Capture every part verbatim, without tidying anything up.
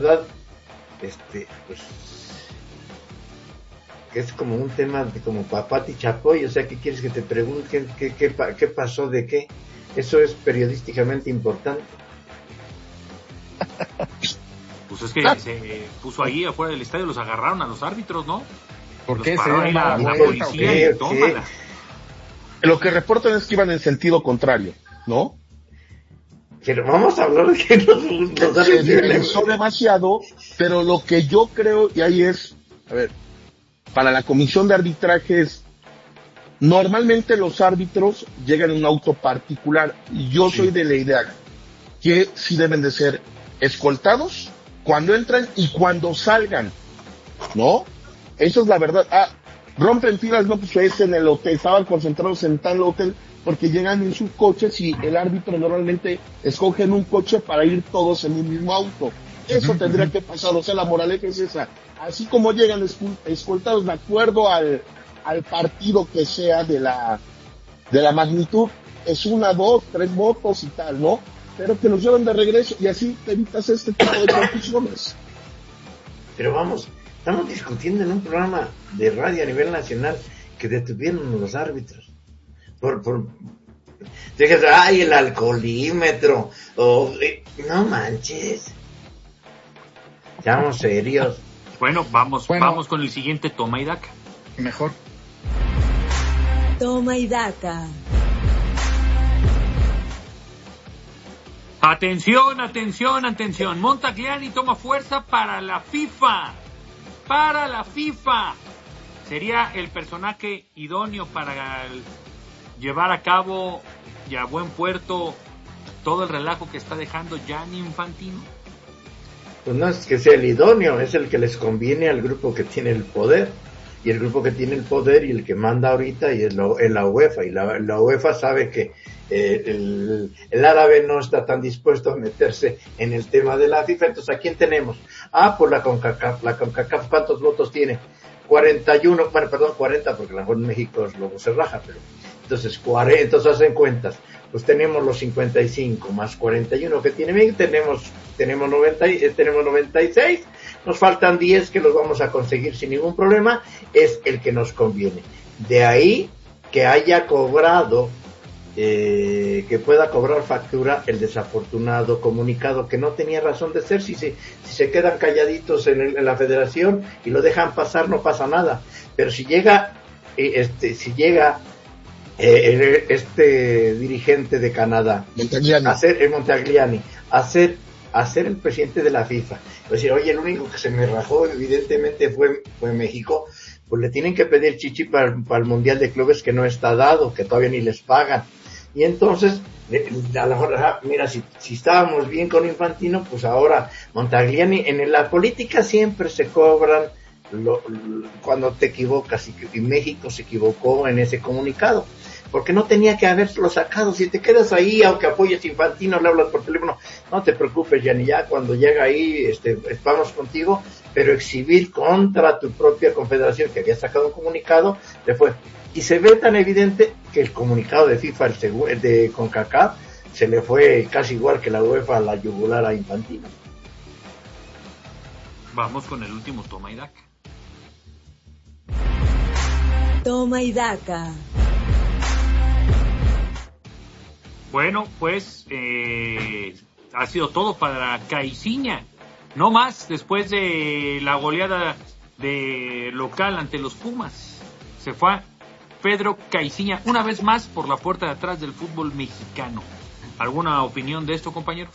verdad, este, pues, que es como un tema de como Papati Chapoy, o sea, ¿qué quieres que te pregunten? ¿Qué, qué, qué, qué pasó? ¿De qué? Eso es periodísticamente importante. Pues es que se puso ahí afuera del estadio, los agarraron a los árbitros, ¿no? ¿Por qué? Los ¿Se paró ahí la, la policía y tómala. Lo que reportan es que iban en sentido contrario, ¿no? Pero vamos a hablar de que nos, nos se viralizó demasiado, pero lo que yo creo, y ahí es, a ver, para la comisión de arbitrajes, normalmente los árbitros llegan en un auto particular, y yo sí. soy de la idea que sí deben de ser escoltados cuando entran y cuando salgan, ¿no? Eso es la verdad. Ah, rompen filas, no, pues es en el hotel, estaban concentrados en tal hotel, porque llegan en sus coches y el árbitro normalmente escoge un coche para ir todos en un mismo auto. Eso uh-huh, tendría uh-huh. que pasar, o sea, la moraleja es esa. Así como llegan escoltados de acuerdo al, al partido que sea de la, de la magnitud, es una, dos, tres motos y tal, ¿no? Pero que los lleven de regreso y así te evitas este tipo de confusiones. Pero vamos, estamos discutiendo en un programa de radio a nivel nacional que detuvieron los árbitros. Por, por, fíjate, ay, el alcoholímetro, oh, eh, no manches. Seamos serios. Bueno, vamos, bueno, vamos con el siguiente toma y daca. Mejor. Toma y daca. Atención, atención, atención. Montagliani toma fuerza para la FIFA. Para la FIFA. Sería el personaje idóneo para el llevar a cabo y a buen puerto todo el relajo que está dejando Gianni Infantino. Pues no es que sea el idóneo, es el que les conviene al grupo que tiene el poder, y el grupo que tiene el poder y el que manda ahorita y es la, es la UEFA, y la, la UEFA sabe que eh, el, el árabe no está tan dispuesto a meterse en el tema de la FIFA. Entonces, ¿a quién tenemos? Ah, pues la CONCACAF. La CONCACAF, ¿cuántos votos tiene? cuarenta y uno, bueno, perdón, cuarenta, porque a lo mejor en México luego se raja, pero entonces cuarenta, entonces hacen cuentas, pues tenemos los cincuenta y cinco más cuarenta y uno que tiene México, tenemos tenemos noventa, tenemos noventa y seis, nos faltan diez que los vamos a conseguir sin ningún problema, es el que nos conviene. De ahí que haya cobrado, eh, que pueda cobrar factura el desafortunado comunicado, que no tenía razón de ser. Si se, si se quedan calladitos en, el, en la federación y lo dejan pasar, no pasa nada, pero si llega eh, este si llega eh, este dirigente de Canadá Montagliani. a ser el Montagliani a ser a ser el presidente de la FIFA, es decir, oye, el único que se me rajó evidentemente fue fue México, pues le tienen que pedir chichi para, para el Mundial de Clubes, que no está dado, que todavía ni les pagan. Y entonces, a lo mejor, mira, si, si estábamos bien con Infantino, pues ahora Montagliani, en la política siempre se cobran lo, lo, cuando te equivocas, y, y México se equivocó en ese comunicado, porque no tenía que haberlo sacado. Si te quedas ahí, aunque apoyes Infantino, le hablas por teléfono, no te preocupes, ya ni ya, cuando llega ahí, este, vamos contigo, pero exhibir contra tu propia confederación que había sacado un comunicado, le fue. Y se ve tan evidente que el comunicado de FIFA, el, segu- el de CONCACAF, se le fue casi igual que la UEFA a la yugular a Infantino. Vamos con el último toma y daca. Toma y daca. Bueno, pues eh, ha sido todo para Caixinha. No más después de la goleada de local ante los Pumas. Se fue Pedro Caixinha una vez más por la puerta de atrás del fútbol mexicano. ¿Alguna opinión de esto, compañeros?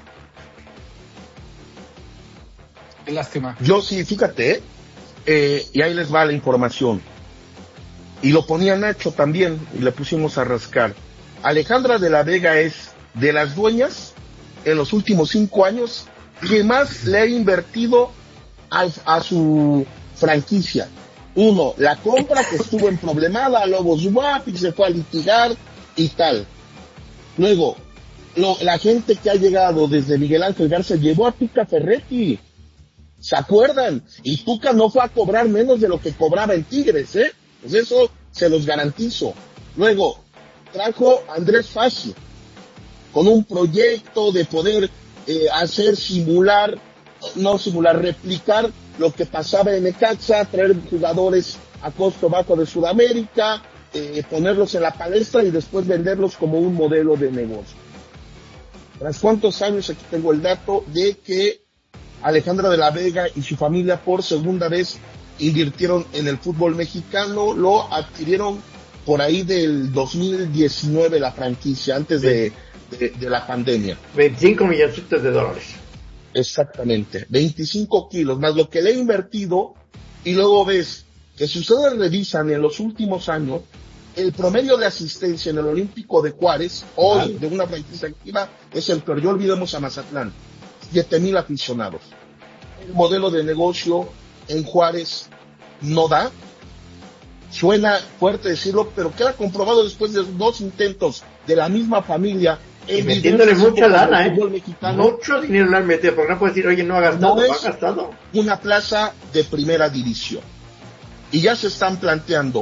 Qué lástima. Yo sí, fíjate, eh, y ahí les va la información. Y lo ponía Nacho también, y le pusimos a rascar. Alejandra de la Vega es de las dueñas en los últimos cinco años que más le ha invertido a, a su franquicia. Uno, la compra que estuvo en problemada, Lobos W A P y se fue a litigar y tal. Luego, lo, la gente que ha llegado desde Miguel Ángel Garza llevó a Tuca Ferretti. ¿Se acuerdan? Y Tuca no fue a cobrar menos de lo que cobraba en Tigres, ¿eh? Pues eso se los garantizo. Luego, trajo a Andrés Fassi con un proyecto de poder eh, hacer simular no simular, replicar lo que pasaba en Necaxa, traer jugadores a costo bajo de Sudamérica, eh, ponerlos en la palestra y después venderlos como un modelo de negocio. ¿Tras cuántos años? Aquí tengo el dato de que Alejandra de la Vega y su familia por segunda vez invirtieron en el fútbol mexicano, lo adquirieron por ahí del dos mil diecinueve la franquicia, antes de, de, de la pandemia. veinticinco milloncitos de dólares. Exactamente, veinticinco kilos, más lo que le he invertido, y luego ves que si ustedes revisan en los últimos años, el promedio de asistencia en el Olímpico de Juárez, hoy, ah. de una franquicia activa, es el peor. Yo olvidemos a Mazatlán, siete mil aficionados. El modelo de negocio en Juárez no da. Suena fuerte decirlo, pero queda comprobado después de dos intentos de la misma familia. Y metiéndole mucha lana, ¿eh? Mexicano, mucho dinero le han metido, porque no puede decir, oye, no ha gastado, no ha gastado. Una plaza de primera división. Y ya se están planteando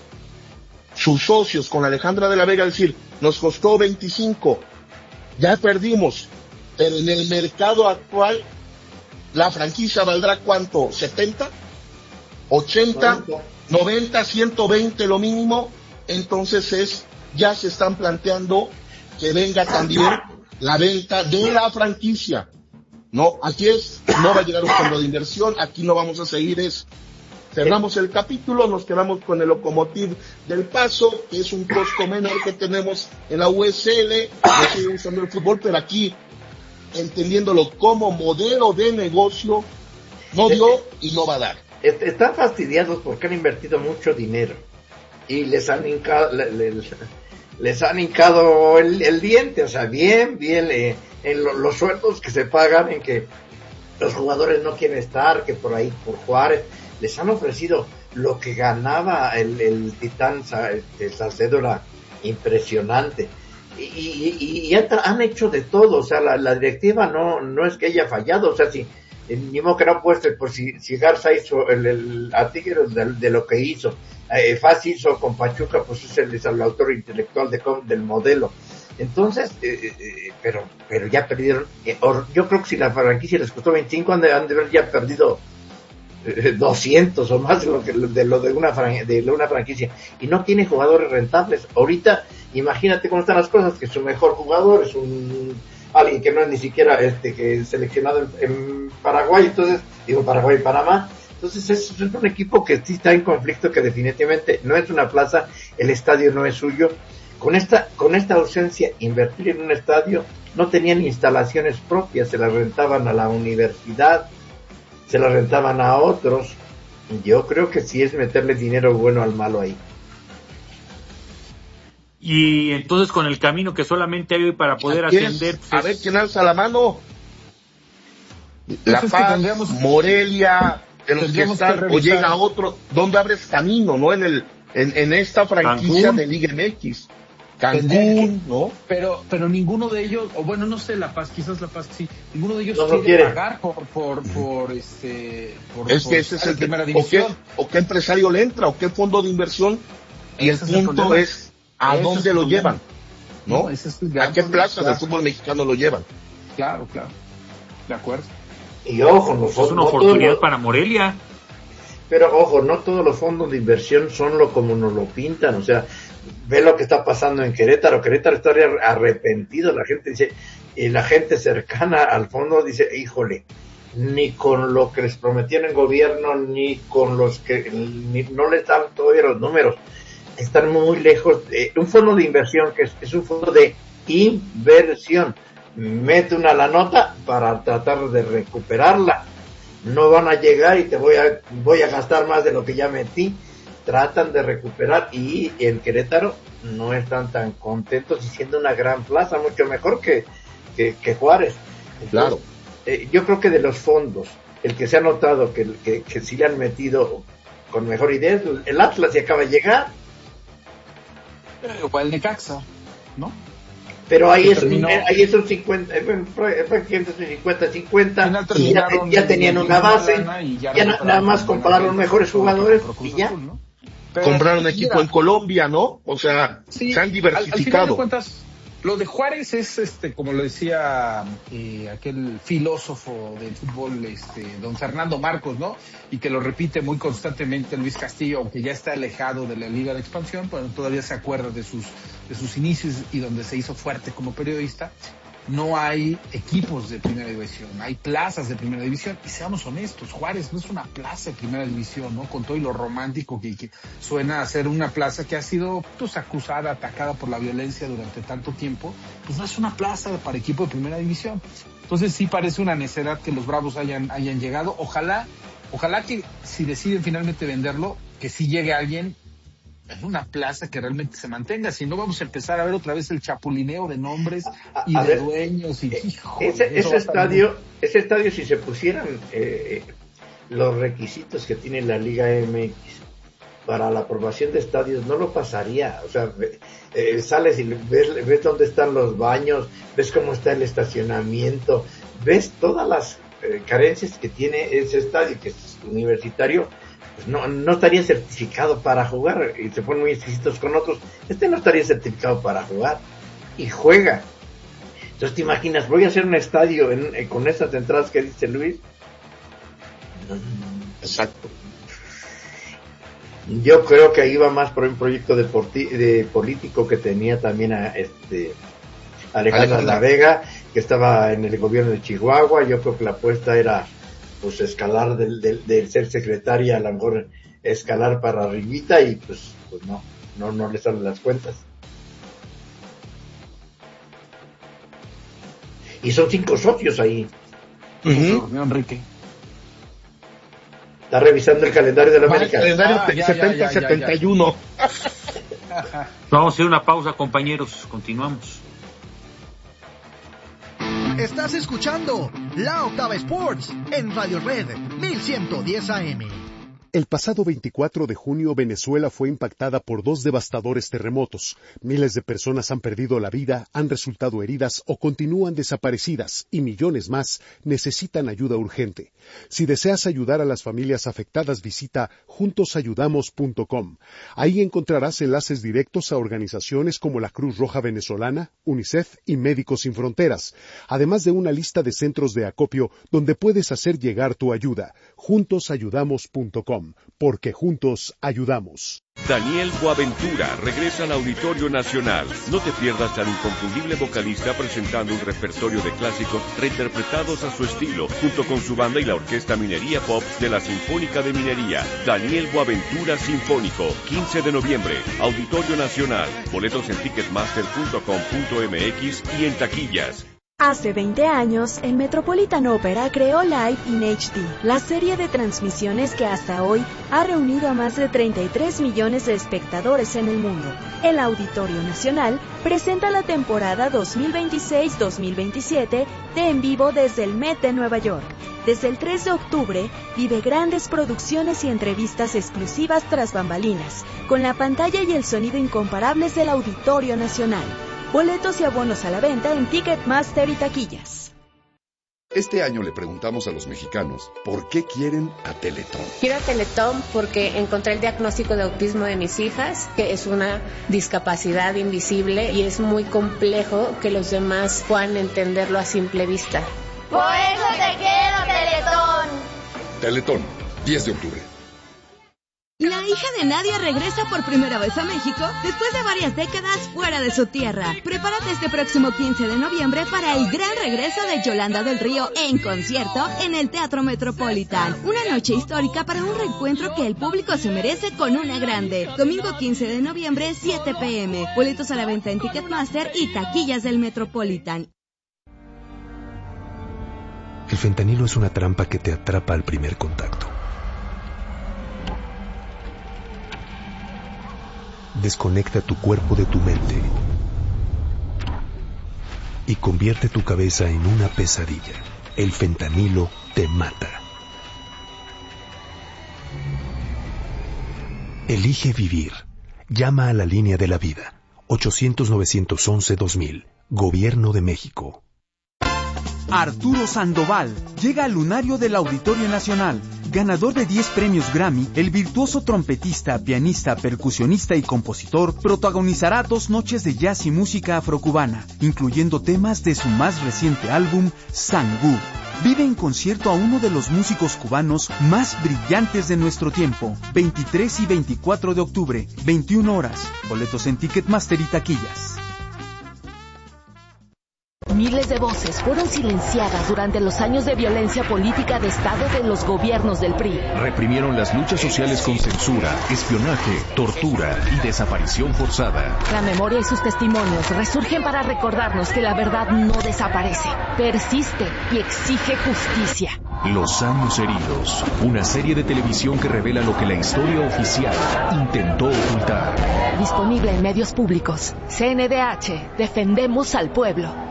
sus socios con Alejandra de la Vega decir, nos costó veinticinco, ya perdimos, pero en el mercado actual la franquicia valdrá ¿cuánto? ¿setenta? ¿ochenta? noventa, ciento veinte lo mínimo. Entonces es, ya se están planteando que venga también la venta de la franquicia. No, aquí es, no va a llegar un fondo de inversión, aquí no vamos a seguir es, cerramos el capítulo, nos quedamos con el Lokomotiv del Paso, que es un costo menor que tenemos en la U S L, no sigue usando el fútbol, pero aquí, entendiéndolo como modelo de negocio, no dio y no va a dar. Están fastidiados porque han invertido mucho dinero y les han hincado, les, les han hincado el, el diente, o sea, bien, bien, eh, en lo, los sueldos que se pagan, en que los jugadores no quieren estar, que por ahí, por Juárez, les han ofrecido lo que ganaba el, el Titán de Salcedo, era impresionante. Y, y, y han, han hecho de todo, o sea, la, la directiva no, no es que haya fallado, o sea, si, ni modo que no pueste, pues si, si Garza hizo el, el a Tigres de, de lo que hizo, eh, Faz hizo con Pachuca, pues es el, es el autor intelectual de, del modelo. Entonces, eh, eh, pero, pero ya perdieron, eh, or, yo creo que si la franquicia les costó veinticinco, han de, han de haber ya perdido doscientos o más de lo, que, de lo de una de una franquicia, y no tiene jugadores rentables. Ahorita imagínate cómo están las cosas, que su mejor jugador es un alguien que no es ni siquiera este que es seleccionado en, en Paraguay, entonces digo Paraguay y Panamá, entonces es, es un equipo que sí está en conflicto, que definitivamente no es una plaza, el estadio no es suyo. Con esta con esta ausencia, invertir en un estadio, no tenían instalaciones propias, se las rentaban a la universidad, se la rentaban a otros. Yo creo que sí es meterle dinero bueno al malo ahí. Y entonces con el camino que solamente hay para poder atender, pues, a ver quién alza la mano. La Paz, que tendríamos, Morelia, de los que están, que o llega otro, ¿dónde abres camino, no? En el en, en esta franquicia Cancún, de Liga M X. Cancún, ¿no? Pero, pero ninguno de ellos, o bueno, no sé, La Paz, quizás La Paz sí, ninguno de ellos no quiere, quiere pagar por, por, por este, por, es por que ese es el primera o división. qué, o qué empresario le entra, o qué fondo de inversión, y ese el punto es, es a ese dónde es lo problema. Llevan, ¿no? no ese es ¿A qué plaza del fútbol mexicano lo llevan? Claro, claro, de acuerdo. Y ojo, nosotros, es una no oportunidad los, para Morelia. Pero ojo, no todos los fondos de inversión son lo como nos lo pintan, o sea, ve lo que está pasando en Querétaro. Querétaro está arrepentido, la gente dice, y la gente cercana al fondo dice, híjole, ni con lo que les prometieron en gobierno, ni con los que ni, no les dan todavía los números, están muy lejos. Eh, un fondo de inversión que es, es un fondo de inversión, mete una la nota para tratar de recuperarla, no van a llegar y te voy a voy a gastar más de lo que ya metí. Tratan de recuperar, y en Querétaro no están tan contentos, y siendo una gran plaza, mucho mejor que, que, que Juárez. Entonces, claro. Eh, yo creo que de los fondos, el que se ha notado que, que, que sí le han metido con mejor idea, el Atlas ya acaba de llegar. O el Necaxa, ¿no? Pero ahí es, un, ahí es un cincuenta, cincuenta cincuenta, y ya, ya tenían una base, ya, ya nada más compraron mejores jugadores y ya. Azul, ¿no? Compraron un equipo en Colombia, ¿no? O sea, sí, se han diversificado. Al, al final de cuentas, Lo de Juárez es, este, como lo decía eh, aquel filósofo del fútbol, este, don Fernando Marcos, ¿no? Y que lo repite muy constantemente Luis Castillo, aunque ya está alejado de la Liga de Expansión, pero todavía se acuerda de sus, de sus inicios y donde se hizo fuerte como periodista. No hay equipos de primera división, hay plazas de primera división, y seamos honestos, Juárez no es una plaza de primera división, ¿no? Con todo y lo romántico que, que suena a ser una plaza que ha sido, pues, acusada, atacada por la violencia durante tanto tiempo, pues no es una plaza para equipo de primera división. Entonces sí parece una necedad que los Bravos hayan, hayan llegado. Ojalá, ojalá que si deciden finalmente venderlo, que sí llegue alguien en una plaza que realmente se mantenga, si no vamos a empezar a ver otra vez el chapulineo de nombres y a de ver, dueños y hijo, ese, ese estadio, ese estadio si se pusieran eh, los requisitos que tiene la Liga M X para la aprobación de estadios, no lo pasaría. O sea, eh, sales y ves, ves dónde están los baños, ves cómo está el estacionamiento, ves todas las eh, carencias que tiene ese estadio que es universitario. Pues no, no estaría certificado para jugar, y se ponen muy exquisitos con otros. Este no estaría certificado para jugar, y juega. Entonces te imaginas, voy a hacer un estadio en, en, con estas entradas que dice Luis. Exacto. Yo creo que iba más por un proyecto de, porti, de político que tenía también a este Alejandra La Vega, que estaba en el gobierno de Chihuahua. Yo creo que la apuesta era pues escalar del, del, del ser secretaria, a lo mejor escalar para arribita, y pues, pues no, no, no le salen las cuentas. Y son cinco socios ahí. Uh-huh. Enrique. Está revisando el calendario de la América. El calendario ah, setenta setenta y uno. Vamos a hacer una pausa, compañeros. Continuamos. Estás escuchando La Octava Sports en Radio Red mil ciento diez A M. El pasado veinticuatro de junio, Venezuela fue impactada por dos devastadores terremotos. Miles de personas han perdido la vida, han resultado heridas o continúan desaparecidas, y millones más necesitan ayuda urgente. Si deseas ayudar a las familias afectadas, visita juntos ayudamos punto com. Ahí encontrarás enlaces directos a organizaciones como la Cruz Roja Venezolana, UNICEF y Médicos Sin Fronteras, además de una lista de centros de acopio donde puedes hacer llegar tu ayuda. juntos ayudamos punto com. Porque juntos ayudamos. Daniel Boaventura regresa al Auditorio Nacional. No te pierdas al inconfundible vocalista presentando un repertorio de clásicos reinterpretados a su estilo, junto con su banda y la Orquesta Minería Pop de la Sinfónica de Minería. Daniel Boaventura Sinfónico, quince de noviembre, Auditorio Nacional. Boletos en ticketmaster punto com punto m x y en taquillas. Hace veinte años, el Metropolitan Opera creó Live in H D, la serie de transmisiones que hasta hoy ha reunido a más de treinta y tres millones de espectadores en el mundo. El Auditorio Nacional presenta la temporada dos mil veintiséis dos mil veintisiete de En Vivo desde el Met de Nueva York. Desde el tres de octubre, vive grandes producciones y entrevistas exclusivas tras bambalinas, con la pantalla y el sonido incomparables del Auditorio Nacional. Boletos y abonos a la venta en Ticketmaster y taquillas. Este año le preguntamos a los mexicanos por qué quieren a Teletón. Quiero a Teletón porque encontré el diagnóstico de autismo de mis hijas, que es una discapacidad invisible y es muy complejo que los demás puedan entenderlo a simple vista. Por eso te quiero, Teletón. Teletón, diez de octubre. La hija de Nadia regresa por primera vez a México después de varias décadas fuera de su tierra. Prepárate este próximo quince de noviembre para el gran regreso de Yolanda del Río en concierto en el Teatro Metropolitan. Una noche histórica para un reencuentro que el público se merece con una grande. Domingo quince de noviembre, siete pe eme. Boletos a la venta en Ticketmaster y taquillas del Metropolitan. El fentanilo es una trampa que te atrapa al primer contacto. Desconecta tu cuerpo de tu mente y convierte tu cabeza en una pesadilla. El fentanilo te mata. Elige vivir. Llama a la línea de la vida. ochocientos nueve once dos mil. Gobierno de México. Arturo Sandoval llega al lunario del Auditorio Nacional. Ganador de diez premios Grammy, el virtuoso trompetista, pianista, percusionista y compositor protagonizará dos noches de jazz y música afrocubana, incluyendo temas de su más reciente álbum, Sangú. Vive en concierto a uno de los músicos cubanos más brillantes de nuestro tiempo, veintitrés y veinticuatro de octubre, veintiuna horas. Boletos en Ticketmaster y taquillas. Miles de voces fueron silenciadas durante los años de violencia política de Estado de los gobiernos del P R I. Reprimieron las luchas sociales con censura, espionaje, tortura y desaparición forzada. La memoria y sus testimonios resurgen para recordarnos que la verdad no desaparece, persiste y exige justicia. Los años heridos, una serie de televisión que revela lo que la historia oficial intentó ocultar. Disponible en medios públicos. C N D H, defendemos al pueblo.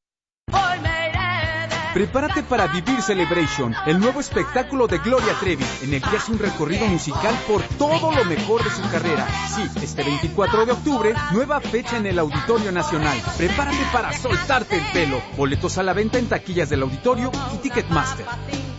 Prepárate para Vivir Celebration, el nuevo espectáculo de Gloria Trevi, en el que hace un recorrido musical por todo lo mejor de su carrera. Sí, este veinticuatro de octubre, nueva fecha en el Auditorio Nacional. Prepárate para soltarte el pelo. Boletos a la venta en taquillas del auditorio y Ticketmaster.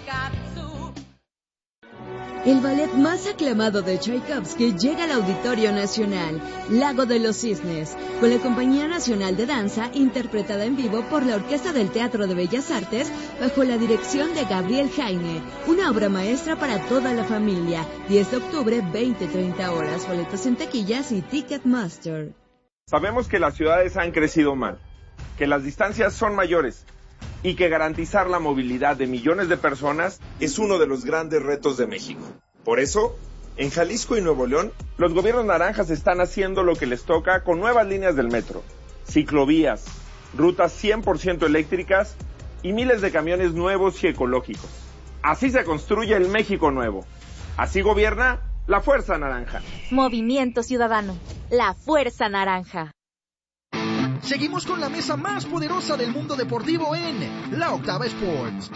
El ballet más aclamado de Tchaikovsky llega al Auditorio Nacional, Lago de los Cisnes, con la Compañía Nacional de Danza, interpretada en vivo por la Orquesta del Teatro de Bellas Artes, bajo la dirección de Gabriel Jaime. Una obra maestra para toda la familia. diez de octubre, veinte treinta horas. Boletos en taquillas y Ticketmaster. Sabemos que las ciudades han crecido mal, que las distancias son mayores y que garantizar la movilidad de millones de personas es uno de los grandes retos de México. Por eso, en Jalisco y Nuevo León, los gobiernos naranjas están haciendo lo que les toca con nuevas líneas del metro, ciclovías, rutas cien por ciento eléctricas y miles de camiones nuevos y ecológicos. Así se construye el México nuevo. Así gobierna la Fuerza Naranja. Movimiento Ciudadano, la Fuerza Naranja. Seguimos con la mesa más poderosa del mundo deportivo en La Octava Sports.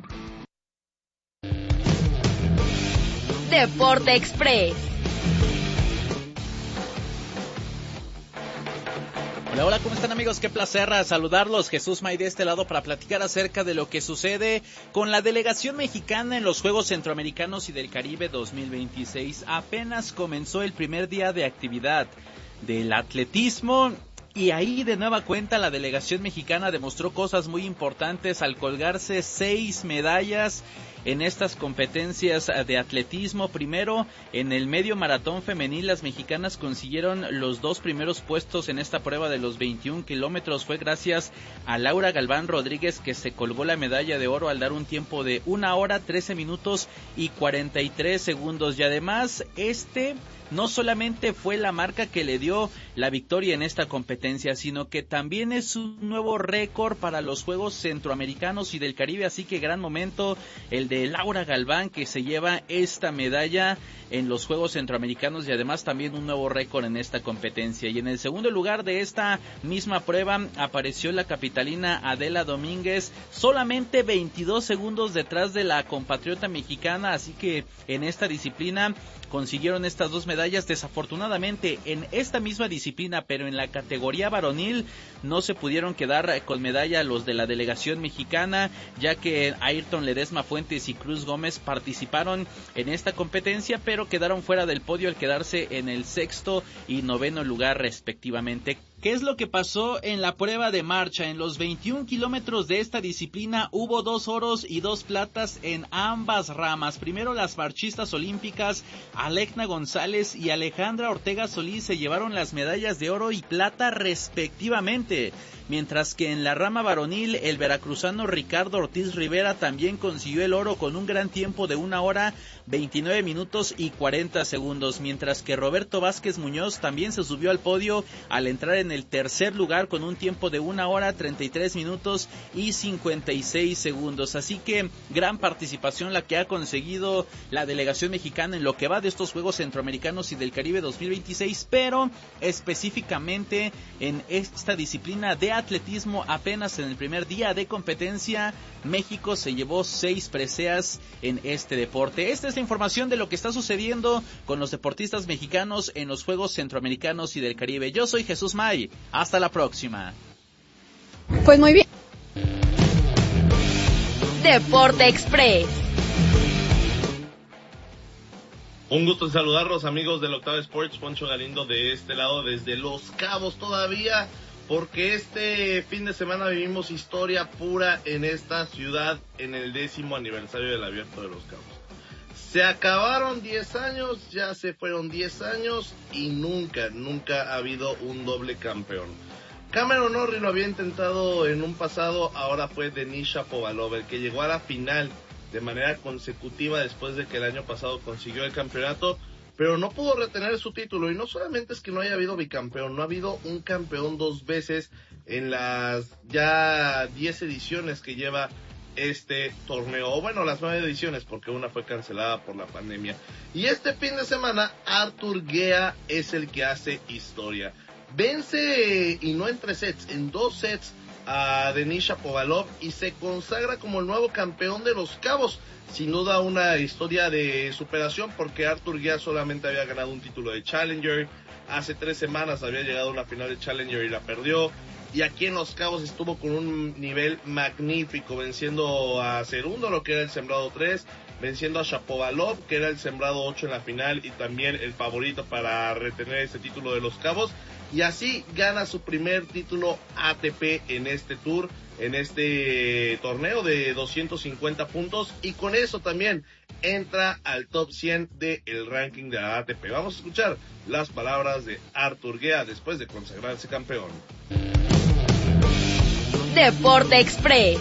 Deporte Express. Hola, hola, ¿cómo están, amigos? Qué placer saludarlos. Jesús May de este lado para platicar acerca de lo que sucede con la delegación mexicana en los Juegos Centroamericanos y del Caribe dos mil veintiséis. Apenas comenzó el primer día de actividad del atletismo. Y ahí de nueva cuenta la delegación mexicana demostró cosas muy importantes al colgarse seis medallas en estas competencias de atletismo. Primero, en el medio maratón femenil, las mexicanas consiguieron los dos primeros puestos en esta prueba de los veintiún kilómetros. Fue gracias a Laura Galván Rodríguez, que se colgó la medalla de oro al dar un tiempo de una hora, trece minutos y cuarenta y tres segundos. Y además, este no solamente fue la marca que le dio la victoria en esta competencia, sino que también es un nuevo récord para los Juegos Centroamericanos y del Caribe, así que gran momento el de Laura Galván, que se lleva esta medalla en los Juegos Centroamericanos y además también un nuevo récord en esta competencia. Y en el segundo lugar de esta misma prueba apareció la capitalina Adela Domínguez, solamente veintidós segundos detrás de la compatriota mexicana, así que en esta disciplina consiguieron estas dos medallas. Desafortunadamente en esta misma disciplina, pero en la categoría varonil, no se pudieron quedar con medalla los de la delegación mexicana, ya que Ayrton Ledesma Fuentes y Cruz Gómez participaron en esta competencia, pero quedaron fuera del podio al quedarse en el sexto y noveno lugar respectivamente. ¿Qué es lo que pasó en la prueba de marcha? En los veintiún kilómetros de esta disciplina hubo dos oros y dos platas en ambas ramas. Primero, las marchistas olímpicas Alecna González y Alejandra Ortega Solís se llevaron las medallas de oro y plata respectivamente, mientras que en la rama varonil el veracruzano Ricardo Ortiz Rivera también consiguió el oro con un gran tiempo de una hora, veintinueve minutos y cuarenta segundos, mientras que Roberto Vázquez Muñoz también se subió al podio al entrar en el tercer lugar con un tiempo de una hora, treinta y tres minutos y cincuenta y seis segundos. Así que gran participación la que ha conseguido la delegación mexicana en lo que va de estos Juegos Centroamericanos y del Caribe dos mil veintiséis, pero específicamente en esta disciplina de atletismo, apenas en el primer día de competencia, México se llevó seis preseas en este deporte. Esta es la información de lo que está sucediendo con los deportistas mexicanos en los Juegos Centroamericanos y del Caribe. Yo soy Jesús May. Hasta la próxima. Pues muy bien. Deporte Express. Un gusto en saludarlos, amigos del Octava Sports. Poncho Galindo de este lado, desde Los Cabos todavía, porque este fin de semana vivimos historia pura en esta ciudad en el décimo aniversario del Abierto de Los Cabos. Se acabaron diez años, ya se fueron diez años y nunca, nunca ha habido un doble campeón. Cameron Norrie lo había intentado en un pasado, ahora fue Denis Shapovalov el que llegó a la final de manera consecutiva después de que el año pasado consiguió el campeonato, pero no pudo retener su título. Y no solamente es que no haya habido bicampeón, no ha habido un campeón dos veces en las ya diez ediciones que lleva este torneo, o bueno, las nueve ediciones, porque una fue cancelada por la pandemia. Y este fin de semana Artur Gea es el que hace historia. Vence, y no en tres sets, en dos sets, a Denis Shapovalov y se consagra como el nuevo campeón de Los Cabos. Sin duda una historia de superación, porque Artur Gea solamente había ganado un título de Challenger. Hace tres semanas había llegado a una final de Challenger y la perdió. Y aquí en Los Cabos estuvo con un nivel magnífico, venciendo a Cerúndolo, que era el sembrado tres, venciendo a Shapovalov, que era el sembrado ocho en la final y también el favorito para retener ese título de Los Cabos. Y así gana su primer título A T P en este tour, en este torneo de doscientos cincuenta puntos, y con eso también entra al top cien del ranking de la A T P. Vamos a escuchar las palabras de Artur Gea después de consagrarse campeón. Deporte Express.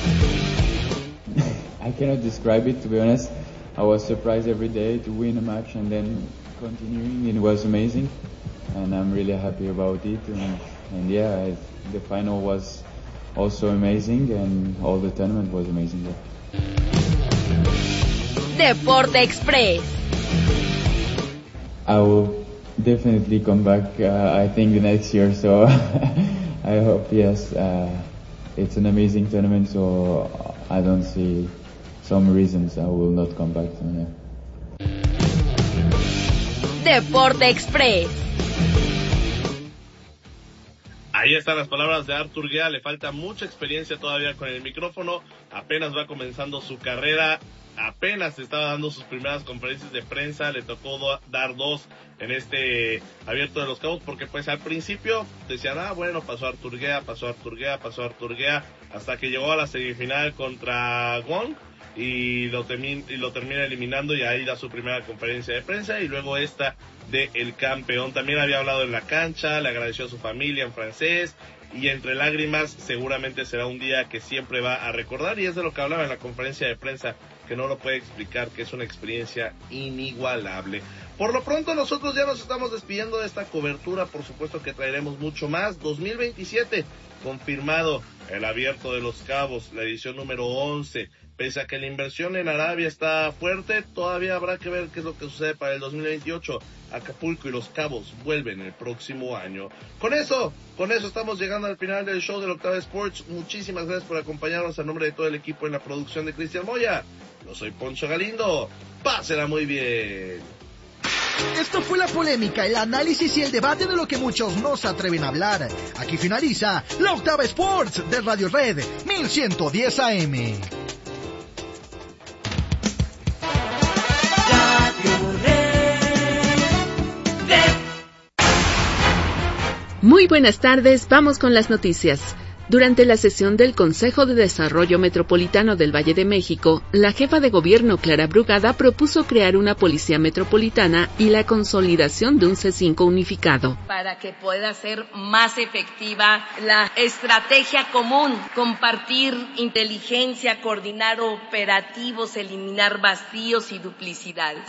I cannot describe it, to be honest. I was surprised every day to win a match and then continuing. It was amazing. And I'm really happy about it, and, and yeah, I, the final was also amazing, and all the tournament was amazing. Yeah. Deporte Express. I will definitely come back, uh, I think the next year, so I hope, yes, uh, it's an amazing tournament, so I don't see some reasons I will not come back. So, yeah. Deporte Express. Ahí están las palabras de Artur Gea. Le falta mucha experiencia todavía con el micrófono, apenas va comenzando su carrera, apenas estaba dando sus primeras conferencias de prensa, le tocó do- dar dos en este Abierto de Los Cabos, porque pues al principio decían, ah bueno, pasó Artur Gea, pasó Artur Gea, pasó Artur Gea, hasta que llegó a la semifinal contra Wong y lo, termi- y lo termina eliminando, y ahí da su primera conferencia de prensa, y luego esta de el campeón. También había hablado en la cancha, le agradeció a su familia en francés, y entre lágrimas seguramente será un día que siempre va a recordar, y es de lo que hablaba en la conferencia de prensa, que no lo puede explicar, que es una experiencia inigualable. Por lo pronto nosotros ya nos estamos despidiendo de esta cobertura, por supuesto que traeremos mucho más. dos mil veintisiete, confirmado el Abierto de Los Cabos, la edición número once. Pese a que la inversión en Arabia está fuerte, todavía habrá que ver qué es lo que sucede para el dos mil veintiocho. Acapulco y Los Cabos vuelven el próximo año. Con eso, con eso estamos llegando al final del show del Octava Sports. Muchísimas gracias por acompañarnos a nombre de todo el equipo en la producción de Cristian Moya. Yo soy Poncho Galindo. Pásela muy bien. Esto fue la polémica, el análisis y el debate de lo que muchos no se atreven a hablar. Aquí finaliza la Octava Sports de Radio Red mil ciento diez A M. Muy buenas tardes, vamos con las noticias. Durante la sesión del Consejo de Desarrollo Metropolitano del Valle de México, la jefa de gobierno Clara Brugada propuso crear una policía metropolitana y la consolidación de un C cinco unificado. Para que pueda ser más efectiva la estrategia común, compartir inteligencia, coordinar operativos, eliminar vacíos y duplicidades.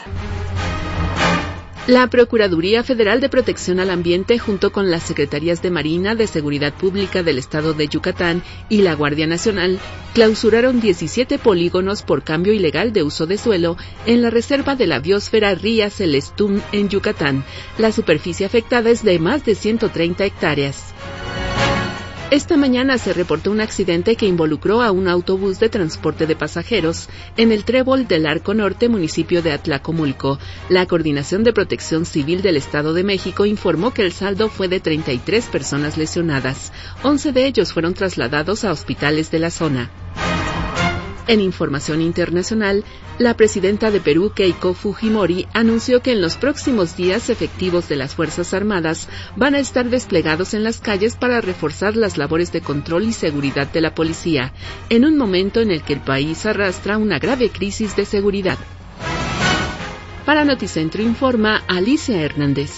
La Procuraduría Federal de Protección al Ambiente, junto con las Secretarías de Marina, de Seguridad Pública del Estado de Yucatán y la Guardia Nacional, clausuraron diecisiete polígonos por cambio ilegal de uso de suelo en la reserva de la biosfera Ría Celestún en Yucatán. La superficie afectada es de más de ciento treinta hectáreas. Esta mañana se reportó un accidente que involucró a un autobús de transporte de pasajeros en el trébol del Arco Norte, municipio de Atlacomulco. La Coordinación de Protección Civil del Estado de México informó que el saldo fue de treinta y tres personas lesionadas. once de ellos fueron trasladados a hospitales de la zona. En información internacional, la presidenta de Perú, Keiko Fujimori, anunció que en los próximos días efectivos de las Fuerzas Armadas van a estar desplegados en las calles para reforzar las labores de control y seguridad de la policía, en un momento en el que el país arrastra una grave crisis de seguridad. Para Noticentro informa Alicia Hernández.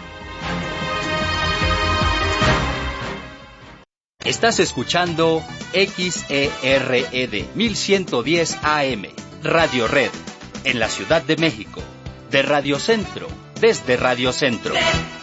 Estás escuchando X E R E D mil ciento diez A M, Radio Red, en la Ciudad de México, de Radio Centro, desde Radio Centro.